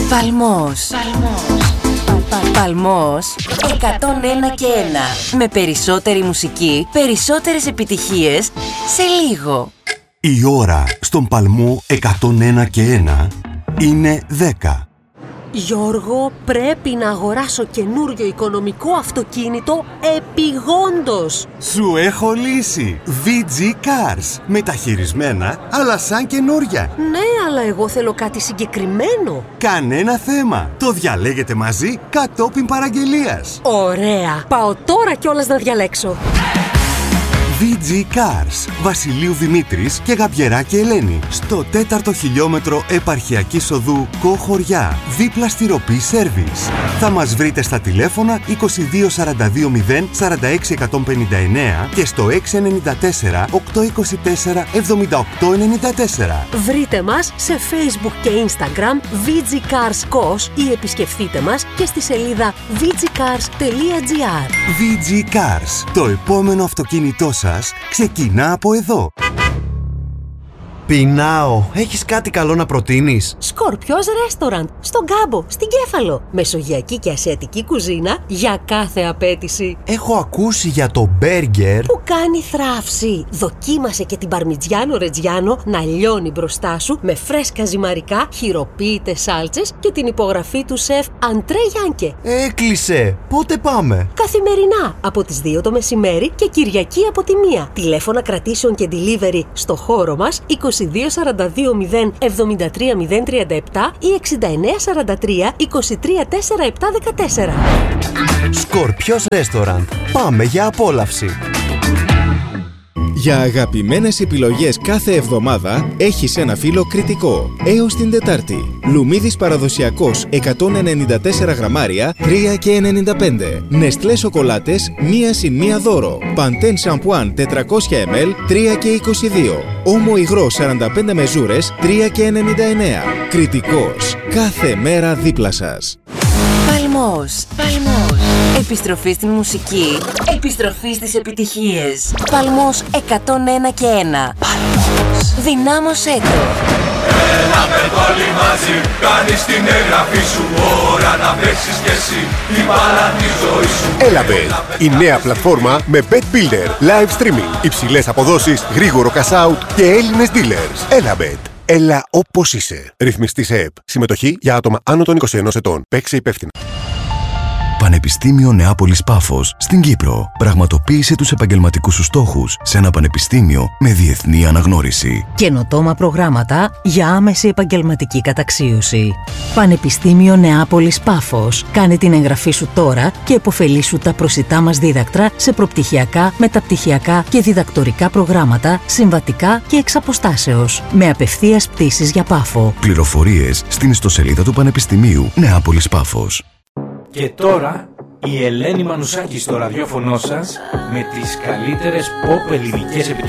Παλμός. Παλμός 101 και 1. Με περισσότερη μουσική, περισσότερες επιτυχίες σε λίγο. Η ώρα στον Παλμό 101 και 1 είναι 10. Γιώργο, πρέπει να αγοράσω καινούριο οικονομικό αυτοκίνητο επιγόντως. Σου έχω λύση. VG Cars. Μεταχειρισμένα, αλλά σαν καινούρια. Ναι, αλλά εγώ θέλω κάτι συγκεκριμένο. Κανένα θέμα. Το διαλέγετε μαζί κατόπιν παραγγελίας. Ωραία. Πάω τώρα κιόλας να διαλέξω. VG Cars. Βασιλείου Δημήτρης και Γαμπιεράκη Ελένη. Στο 4ο χιλιόμετρο επαρχιακής οδού Κοχωριά. Δίπλα στη Ροπή Σέρβις. Θα μας βρείτε στα τηλέφωνα 22 42 0 46 159 και στο 694 824 78 94. Βρείτε μας σε Facebook και Instagram VG Cars KOS ή επισκεφτείτε μας και στη σελίδα vgcars.gr. VG Cars. Το επόμενο αυτοκίνητό σας ξεκινά από εδώ. Πεινάω. Έχεις κάτι καλό να προτείνεις? Σκορπιός Restaurant, στον Κάμπο, στην Κέφαλο. Μεσογειακή και ασιατική κουζίνα για κάθε απέτηση. Έχω ακούσει για το μπέργκερ που κάνει θράψη. Δοκίμασε και την παρμιτζιάνο ρετζιάνο να λιώνει μπροστά σου με φρέσκα ζυμαρικά, χειροποίητες σάλτσες και την υπογραφή του σεφ Αντρέ Γιάνκε. Έκλεισε. Πότε πάμε? Καθημερινά από τις 2 το μεσημέρι και Κυριακή από τη 1. Τηλέφωνα κρατήσεων και delivery στο χώρο μας 22 42 0 73 037 ή 69 43 23 4 7 14. Σκορπιός Restaurant. Πάμε για απόλαυση. Για αγαπημένες επιλογές κάθε εβδομάδα έχεις ένα φύλλο Κρητικό. Έως την Τετάρτη. Λουμίδης παραδοσιακός 194 γραμμάρια 3 και 95. Νεστλέ σοκολάτες 1 + 1 δώρο. Παντέν σαμπουάν 400 ml 3 και 22. Όμο υγρό 45 μεζούρες 3 και 99. Κρητικός. Κάθε μέρα δίπλα σας. Παλμός. Επιστροφή στην μουσική. Επιστροφή στις επιτυχίες. Παλμός 101 και 1. Παλμός. Δυνάμωσέ το. Έλα με το όλοι μαζί, κάνεις την εγγραφή σου. Ώρα να παίξεις κι εσύ την μπάλα τη ζωή σου. Elabet, η νέα πλατφόρμα με Bet Builder, live streaming, υψηλές αποδόσεις, γρήγορο cash out και Έλληνες dealers. Elabet. Έλα όπως είσαι. Ρυθμιστής ΕΕΠ. Συμμετοχή για άτομα άνω των 21 ετών. Παίξε υπεύθυνα. Πανεπιστήμιο Νεάπολης Πάφος στην Κύπρο. Πραγματοποίησε τους επαγγελματικούς σου στόχους σε ένα πανεπιστήμιο με διεθνή αναγνώριση. Καινοτόμα προγράμματα για άμεση επαγγελματική καταξίωση. Πανεπιστήμιο Νεάπολης Πάφος. Κάνε την εγγραφή σου τώρα και επωφελήσου τα προσιτά μας δίδακτρα σε προπτυχιακά, μεταπτυχιακά και διδακτορικά προγράμματα, συμβατικά και εξ αποστάσεως. Με απευθείας πτήσεις για Πάφο. Πληροφορίες στην ιστοσελίδα του Πανεπιστημίου Νεάπολης Πάφος. Και τώρα η Ελένη Μανουσάκη στο ραδιόφωνο σας με τις καλύτερες pop ελληνικές επιτυχίες.